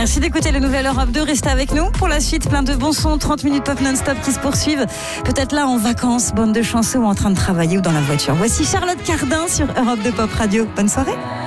Merci d'écouter le Nouvel Europe 2. Restez avec nous pour la suite. Plein de bons sons, 30 minutes pop non-stop qui se poursuivent. Peut-être là en vacances, bande de chanceux ou en train de travailler ou dans la voiture. Voici Charlotte Cardin sur Europe 2 Pop Radio. Bonne soirée.